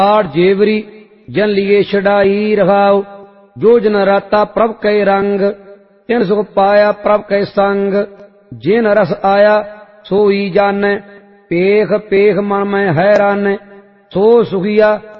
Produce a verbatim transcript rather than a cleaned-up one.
आठ जेवरी जन लिए छड़ाई रखाओ। जो जन राता प्रभ कै रंग तिन सुख पाया प्रभ कै संग। जिन रस आया सोई जाने पेख पेख मन में हैरान। सो सुखिया